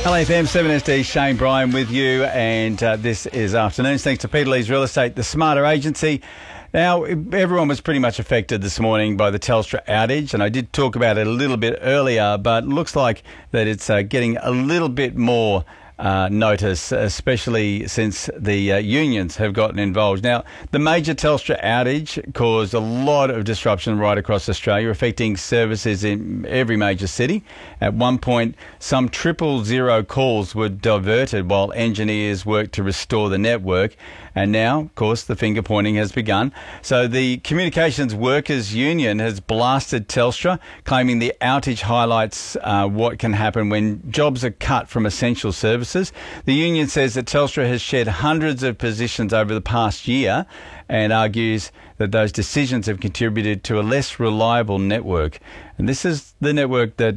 LAFM 7SD, Shane Bryan with you, and this is Afternoons. Thanks to Peter Lee's Real Estate, the Smarter Agency. Now, everyone was pretty much affected this morning by the Telstra outage, and I did talk about it a little bit earlier, but it looks like that it's getting a little bit more notice, especially since the unions have gotten involved. Now, the major Telstra outage caused a lot of disruption right across Australia, affecting services in every major city. At one point, some 000 calls were diverted while engineers worked to restore the network. And now, of course, the finger pointing has begun. So the Communications Workers Union has blasted Telstra, claiming the outage highlights what can happen when jobs are cut from essential services. The union says that Telstra has shed hundreds of positions over the past year and argues that those decisions have contributed to a less reliable network. And this is the network that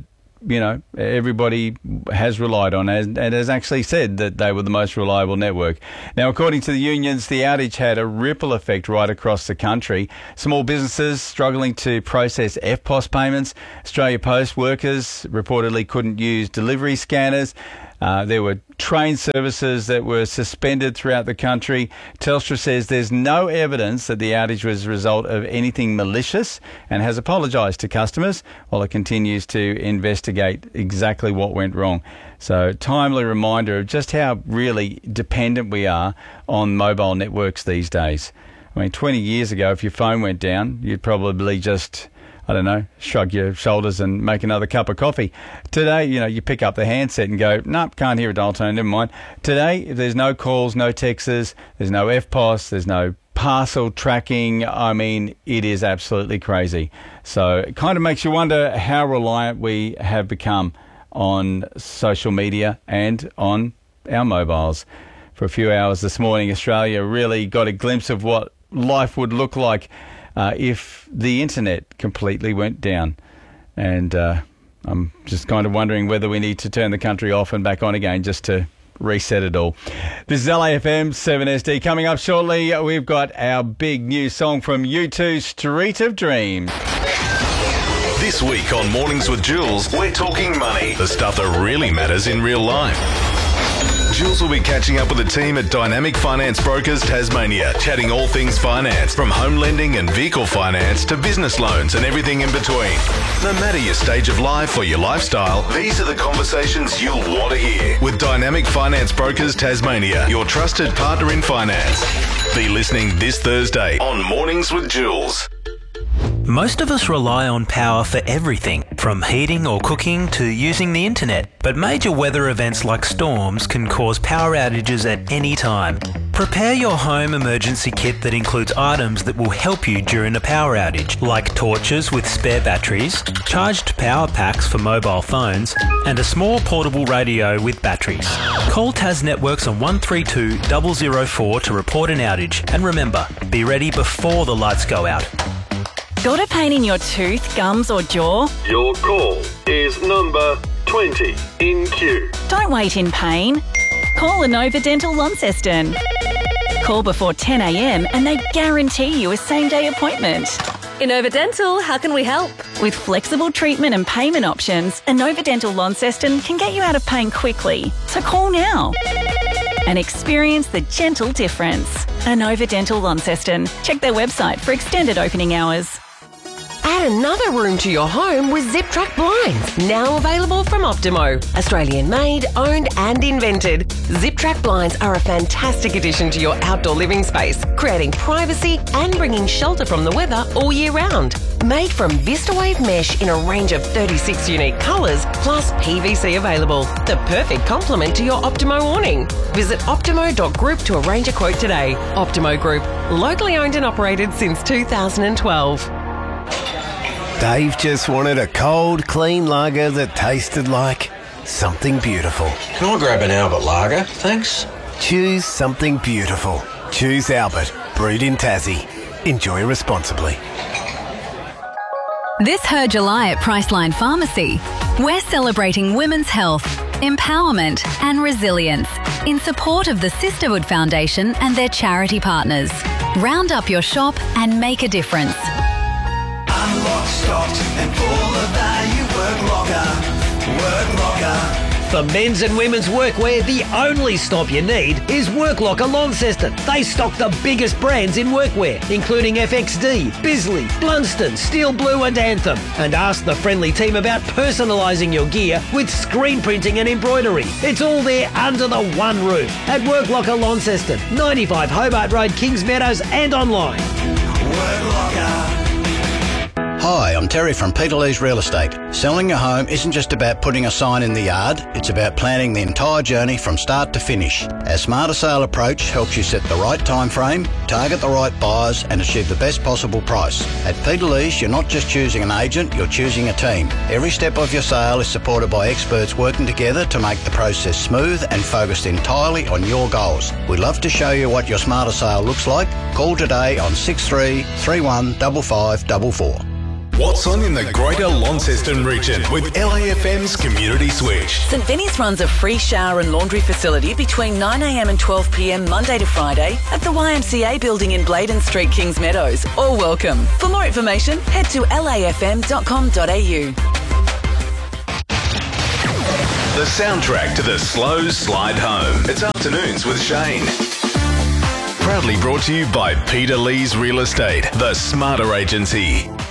everybody has relied on and has actually said that they were the most reliable network. Now, according to the unions, the outage had a ripple effect right across the country. Small businesses struggling to process EFTPOS payments. Australia Post workers reportedly couldn't use delivery scanners. There were train services that were suspended throughout the country. Telstra says there's no evidence that the outage was a result of anything malicious and has apologised to customers while it continues to investigate exactly what went wrong. So, timely reminder of just how really dependent we are on mobile networks these days. I mean, 20 years ago, if your phone went down, you'd probably just shrug your shoulders and make another cup of coffee. Today, you pick up the handset and go, nope, can't hear a dial tone, never mind. Today, if there's no calls, no texts, there's no EFTPOS, there's no parcel tracking. I mean, it is absolutely crazy. So it kind of makes you wonder how reliant we have become on social media and on our mobiles. For a few hours this morning, Australia really got a glimpse of what life would look like if the internet completely went down. And I'm just kind of wondering whether we need to turn the country off and back on again just to reset it all. This is LAFM 7SD. Coming up shortly, we've got our big new song from U2, Street of Dreams. This week on Mornings with Jules, we're talking money, the stuff that really matters in real life. Jules will be catching up with the team at Dynamic Finance Brokers Tasmania, chatting all things finance, from home lending and vehicle finance to business loans and everything in between. No matter your stage of life or your lifestyle, these are the conversations you'll want to hear. With Dynamic Finance Brokers Tasmania, your trusted partner in finance. Be listening this Thursday on Mornings with Jules. Most of us rely on power for everything, from heating or cooking to using the internet. But major weather events like storms can cause power outages at any time. Prepare your home emergency kit that includes items that will help you during a power outage, like torches with spare batteries, charged power packs for mobile phones, and a small portable radio with batteries. Call Tas Networks on 132 004 to report an outage. And remember, be ready before the lights go out. Got a pain in your tooth, gums or jaw? Your call is number 20 in queue. Don't wait in pain. Call Inova Dental Launceston. Call before 10 a.m. and they guarantee you a same-day appointment. Inova Dental, how can we help? With flexible treatment and payment options, Inova Dental Launceston can get you out of pain quickly. So call now and experience the gentle difference. Inova Dental Launceston. Check their website for extended opening hours. Add another room to your home with ZipTrack blinds, now available from Optimo. Australian made, owned and invented. ZipTrack blinds are a fantastic addition to your outdoor living space, creating privacy and bringing shelter from the weather all year round. Made from VistaWave mesh in a range of 36 unique colours, plus PVC available. The perfect complement to your Optimo awning. Visit optimo.group to arrange a quote today. Optimo Group, locally owned and operated since 2012. Dave just wanted a cold, clean lager that tasted like something beautiful. Can I grab an Albert lager, thanks? Choose something beautiful. Choose Albert, brewed in Tassie. Enjoy responsibly. This Her July at Priceline Pharmacy, we're celebrating women's health, empowerment and resilience in support of the Sisterhood Foundation and their charity partners. Round up your shop and make a difference. Unlocked, stocked and full of value. Work longer, For men's and women's workwear, the only stop you need is Worklocker Launceston. They stock the biggest brands in workwear, including FXD, Bisley, Blunston, Steel Blue and Anthem. And ask the friendly team about personalising your gear with screen printing and embroidery. It's all there under the one roof at Worklocker Launceston, 95 Hobart Road, Kings Meadows, and online. Hi, I'm Terry from Peter Lee's Real Estate. Selling a home isn't just about putting a sign in the yard, it's about planning the entire journey from start to finish. Our Smarter Sale approach helps you set the right time frame, target the right buyers and achieve the best possible price. At Peter Lee's, you're not just choosing an agent, you're choosing a team. Every step of your sale is supported by experts working together to make the process smooth and focused entirely on your goals. We'd love to show you what your Smarter Sale looks like. Call today on 63 31 5544. What's on in the Greater Launceston region with LAFM's Community Switch? St Vinny's runs a free shower and laundry facility between 9am and 12pm Monday to Friday at the YMCA building in Bladen Street, Kings Meadows. All welcome. For more information, head to lafm.com.au. The soundtrack to the slow slide home. It's Afternoons with Shane. Proudly brought to you by Peter Lee's Real Estate, the Smarter Agency.